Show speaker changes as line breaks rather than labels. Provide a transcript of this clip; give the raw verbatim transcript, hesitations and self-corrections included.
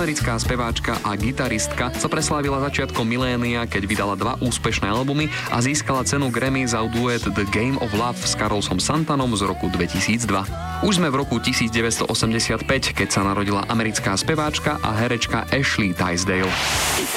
Americká speváčka a gitaristka sa preslávila začiatkom milénia, keď vydala dva úspešné albumy a získala cenu Grammy za duet The Game of Love s Carlosom Santanom z roku dvetisícdva. Už sme v roku devätnásťstoosemdesiatpäť, keď sa narodila americká speváčka a herečka Ashley Tisdale.